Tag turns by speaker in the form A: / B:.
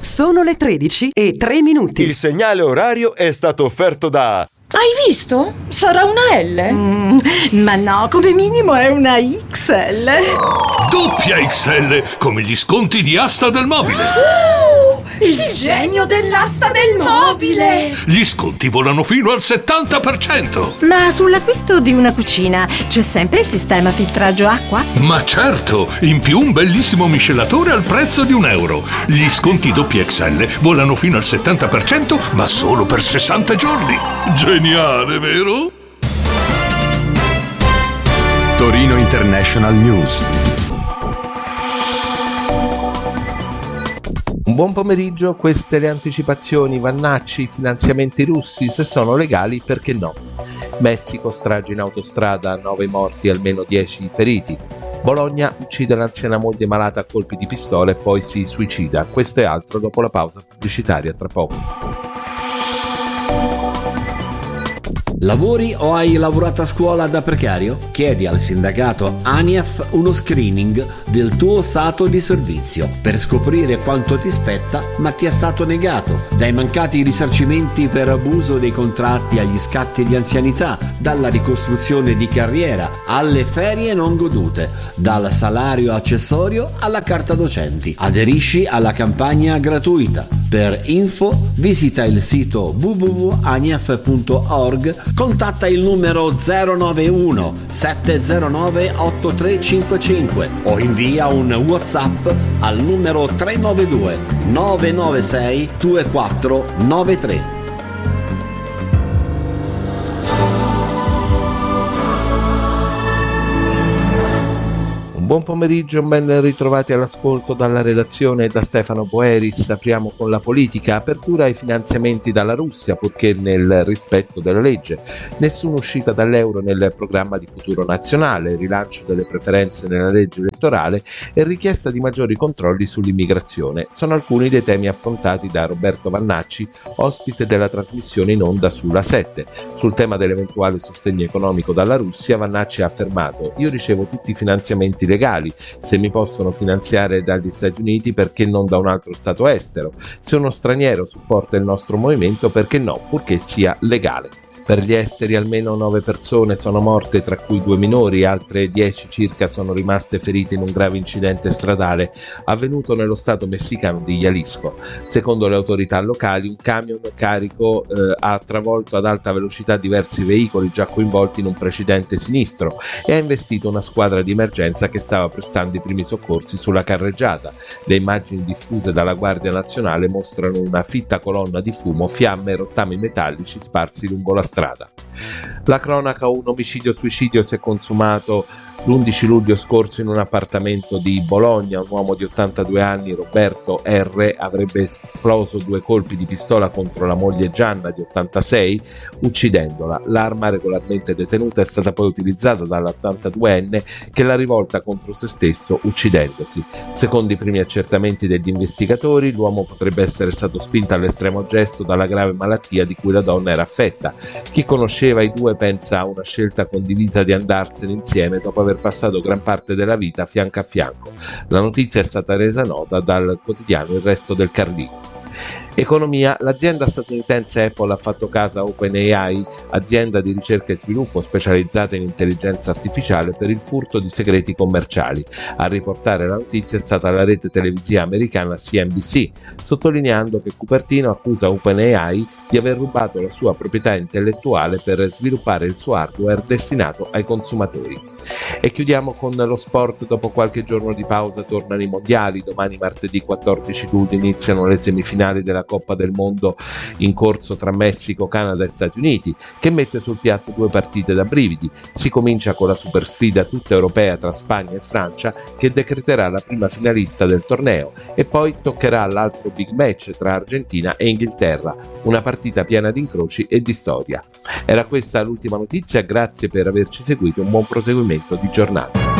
A: Sono le 13:03.
B: Il segnale orario è stato offerto da...
C: Hai visto? Sarà una L?
D: Ma no, come minimo è una XL.
E: Doppia XL, come gli sconti di Asta del Mobile.
C: Il genio dell'asta del mobile!
E: Gli sconti volano fino al 70%.
D: Ma sull'acquisto di una cucina c'è sempre il sistema filtraggio acqua?
E: Ma certo, in più un bellissimo miscelatore al prezzo di €1. Gli sconti doppia XL volano fino al 70%, ma solo per 60 giorni. Geniale, vero?
F: Torino International News.
G: Un buon pomeriggio, queste le anticipazioni, Vannacci, finanziamenti russi, se sono legali perché no. Messico, strage in autostrada, 9 morti, almeno 10 feriti. Bologna uccide l'anziana moglie malata a colpi di pistola e poi si suicida. Questo e altro dopo la pausa pubblicitaria, tra poco.
H: Lavori o hai lavorato a scuola da precario? Chiedi al sindacato ANIAF uno screening del tuo stato di servizio per scoprire quanto ti spetta ma ti è stato negato, dai mancati risarcimenti per abuso dei contratti agli scatti di anzianità, dalla ricostruzione di carriera alle ferie non godute, dal salario accessorio alla carta docenti. Aderisci alla campagna gratuita. Per info visita il sito www.aniaf.org, contatta il numero 091 709 8355 o invia un WhatsApp al numero 392 996 2493.
G: Buon pomeriggio, ben ritrovati all'ascolto dalla redazione da Stefano Boeris. Apriamo con la politica, apertura ai finanziamenti dalla Russia purché nel rispetto della legge. Nessuna uscita dall'euro nel programma di futuro nazionale, rilancio delle preferenze nella legge elettorale e richiesta di maggiori controlli sull'immigrazione. Sono alcuni dei temi affrontati da Roberto Vannacci, ospite della trasmissione in onda sulla 7. Sul tema dell'eventuale sostegno economico dalla Russia, Vannacci ha affermato: io ricevo tutti i finanziamenti legali, se mi possono finanziare dagli Stati Uniti perché non da un altro stato estero, se uno straniero supporta il nostro movimento perché no, purché sia legale. Per gli esteri almeno 9 persone sono morte, tra cui 2 minori, altre 10 circa sono rimaste ferite in un grave incidente stradale avvenuto nello stato messicano di Jalisco. Secondo le autorità locali, un camion carico ha travolto ad alta velocità diversi veicoli già coinvolti in un precedente sinistro e ha investito una squadra di emergenza che stava prestando i primi soccorsi sulla carreggiata. Le immagini diffuse dalla Guardia Nazionale mostrano una fitta colonna di fumo, fiamme e rottami metallici sparsi lungo la strada. La cronaca: un omicidio-suicidio si è consumato l'11 luglio scorso in un appartamento di Bologna. Un uomo di 82 anni, Roberto R., avrebbe esploso 2 colpi di pistola contro la moglie Gianna di 86, uccidendola. L'arma, regolarmente detenuta, è stata poi utilizzata dall'82enne che l'ha rivolta contro se stesso, uccidendosi. Secondo i primi accertamenti degli investigatori, l'uomo potrebbe essere stato spinto all'estremo gesto dalla grave malattia di cui la donna era affetta. Chi conosceva i due pensa a una scelta condivisa di andarsene insieme dopo aver passato gran parte della vita fianco a fianco. La notizia è stata resa nota dal quotidiano Il Resto del Carlino. Economia: l'azienda statunitense Apple ha fatto casa a OpenAI, azienda di ricerca e sviluppo specializzata in intelligenza artificiale, per il furto di segreti commerciali. A riportare la notizia è stata la rete televisiva americana CNBC, sottolineando che Cupertino accusa OpenAI di aver rubato la sua proprietà intellettuale per sviluppare il suo hardware destinato ai consumatori. E chiudiamo con lo sport. Dopo qualche giorno di pausa tornano i mondiali. Domani, martedì 14 luglio, iniziano le semifinali della Coppa del Mondo in corso tra Messico, Canada e Stati Uniti, che mette sul piatto 2 partite da brividi. Si comincia con la super sfida tutta europea tra Spagna e Francia, che decreterà la prima finalista del torneo, e poi toccherà l'altro big match tra Argentina e Inghilterra, una partita piena di incroci e di storia. Era questa l'ultima notizia, grazie per averci seguito, un buon proseguimento di giornata.